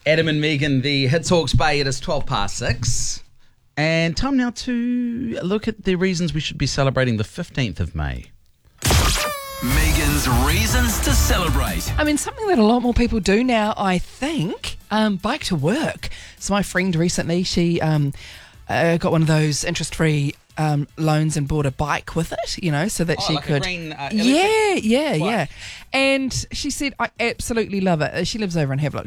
Adam and Megan, the Hits Hawke's Bay. It is 6:12. And time now to look at the reasons we should be celebrating the 15th of May. Megan's reasons to celebrate. I mean, something that a lot more people do now, I think, bike to work. So my friend recently, she got one of those interest-free loans and bought a bike with it, so that she like could. A green, yeah. And she said, I absolutely love it. She lives over in Havelock.